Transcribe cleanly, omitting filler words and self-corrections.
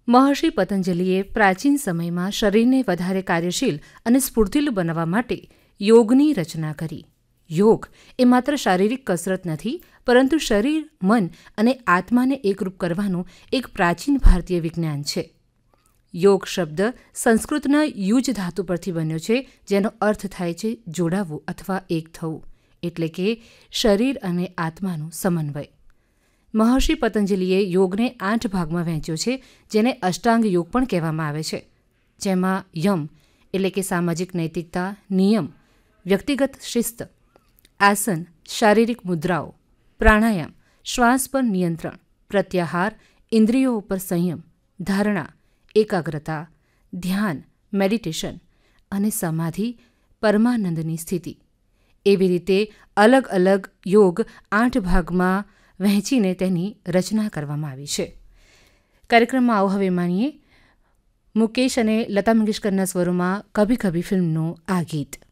મહર્ષિ પતંજલિએ પ્રાચીન સમયમાં શરીરને વધારે કાર્યશીલ અને સ્ફૂર્તિલું બનાવવા માટે યોગની રચના કરી. યોગ એ માત્ર શારીરિક કસરત નથી, પરંતુ શરીર, મન અને આત્માને એકરૂપ કરવાનું એક પ્રાચીન ભારતીય વિજ્ઞાન છે. યોગ શબ્દ સંસ્કૃતના યુજ ધાતુ પરથી બન્યો છે, જેનો અર્થ થાય છે જોડાવું અથવા એક થવું, એટલે કે શરીર અને આત્માનું સમન્વય. મહર્ષિ પતંજલિએ યોગને 8 ભાગમાં વહેંચ્યો છે, જેને અષ્ટાંગ યોગ પણ કહેવામાં આવે છે, જેમાં યમ એટલે કે સામાજિક નૈતિકતા, નિયમ વ્યક્તિગત શિસ્ત, આસન શારીરિક મુદ્રાઓ, પ્રાણાયામ શ્વાસ પર નિયંત્રણ, પ્રત્યાહાર ઇન્દ્રિયો ઉપર સંયમ, ધારણા એકાગ્રતા, ધ્યાન મેડિટેશન અને સમાધિ પરમાનંદની સ્થિતિ. એવી રીતે અલગ અલગ યોગ 8 ભાગમાં વહેંચીને તેની રચના કરવામાં આવી છે. કાર્યક્રમમાં આવો હવે માનીએ મુકેશ અને લતા મંગેશકરના સ્વરોમાં કભી કભી ફિલ્મનું આ ગીત.